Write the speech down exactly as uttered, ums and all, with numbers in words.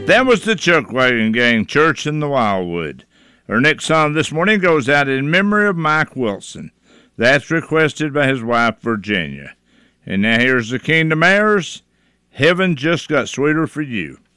That was the Chuckwagon Gang, Church in the Wildwood. Our next song this morning goes out in memory of Mike Wilson. That's requested by his wife, Virginia. And now here's the Kingdom Heirs, Heaven Just Got Sweeter for You.